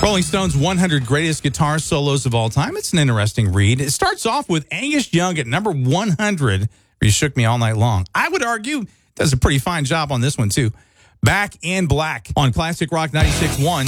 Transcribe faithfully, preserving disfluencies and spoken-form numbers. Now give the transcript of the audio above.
Rolling Stone's one hundred Greatest Guitar Solos of All Time. It's an interesting read. It starts off with Angus Young at number one hundred. You Shook Me All Night Long. I would argue does a pretty fine job on this one, too. Back in Black on Classic Rock ninety-six point one.